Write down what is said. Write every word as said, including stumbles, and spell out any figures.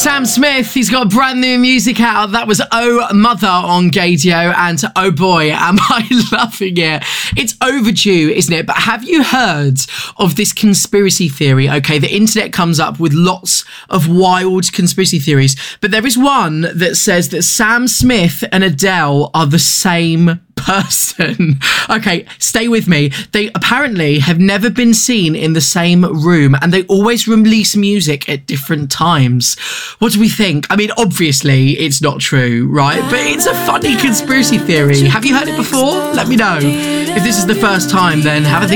Sam Smith, he's got brand new music out. That was Oh Mother on Gaydio, and oh boy, am I loving it. It's overdue, isn't it? But have you heard of this conspiracy theory? Okay, the internet comes up with lots of wild conspiracy theories, but there is one that says that Sam Smith and Adele are the same person. Okay, stay with me. They apparently have never been seen in the same room, and they always release music at different times. What do we think? I mean, obviously it's not true, right? But it's a funny conspiracy theory. Have you heard it before? Let me know. If this is the first time, then have a think.